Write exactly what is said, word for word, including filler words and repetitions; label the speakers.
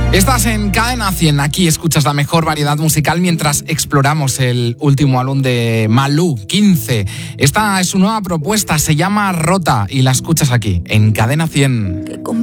Speaker 1: Estás en Cadena cien, aquí escuchas la mejor variedad musical mientras exploramos el último álbum de Malú, quince. Esta es su nueva propuesta, se llama Rota y la escuchas aquí, en Cadena cien.